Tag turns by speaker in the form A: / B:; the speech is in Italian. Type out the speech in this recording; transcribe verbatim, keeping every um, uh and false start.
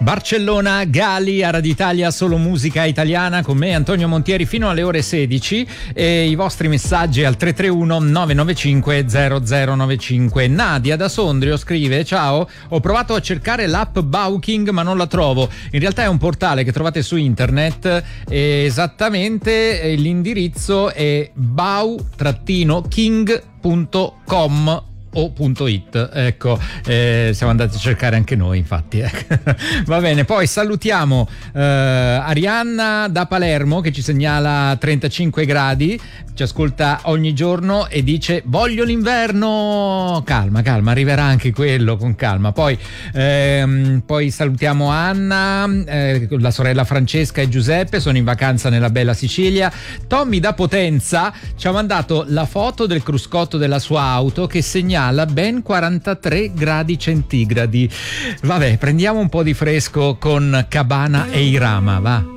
A: Barcellona, Gali, a Radio Italia, solo musica italiana, con me Antonio Montieri fino alle ore sedici, e i vostri messaggi al tre tre uno nove nove cinque zero zero nove cinque. Nadia da Sondrio scrive: ciao, ho provato a cercare l'app Bauking ma non la trovo. In realtà è un portale che trovate su internet, e esattamente l'indirizzo è bau king punto com o .it, ecco, eh, siamo andati a cercare anche noi, infatti. Va bene, poi salutiamo eh, Arianna da Palermo, che ci segnala trentacinque gradi, ci ascolta ogni giorno e dice: voglio l'inverno. Calma, calma, arriverà anche quello, con calma. Poi, ehm, poi salutiamo Anna, eh, la sorella Francesca e Giuseppe, sono in vacanza nella bella Sicilia. Tommy da Potenza ci ha mandato la foto del cruscotto della sua auto, che segnala ben quarantatré gradi centigradi. Vabbè, prendiamo un po' di fresco con Cabana e Irama, va.